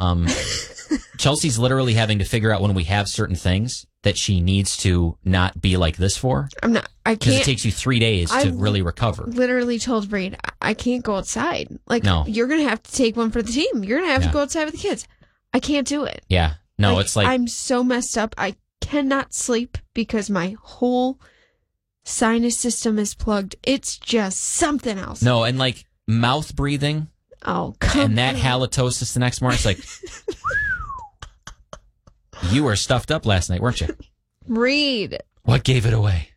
Chelsea's literally having to figure out when we have certain things that she needs to not be like this for. I can't. Because it takes you 3 days to really recover. Literally told Reed, I can't go outside. No. You're going to have to take one for the team. You're going to have to go outside with the kids. I can't do it. Yeah. No, it's like... I'm so messed up. I cannot sleep because my whole sinus system is plugged. It's just something else. No, and like mouth breathing. Oh, come on. And that halitosis the next morning, it's like... You were stuffed up last night, weren't you? Reed. What gave it away?